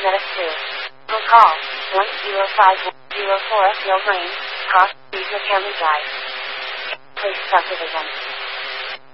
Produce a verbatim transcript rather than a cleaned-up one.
Cosmetics two. Will call one zero five one zero four Gil Green, Cost, User County Drive. Please subdivision.